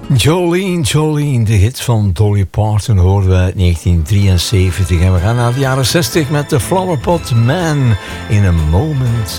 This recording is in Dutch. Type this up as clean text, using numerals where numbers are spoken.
Jolene, Jolene, de hit van Dolly Parton hoorden we uit 1973. En we gaan naar de jaren 60 met The Flowerpot Man in a Moment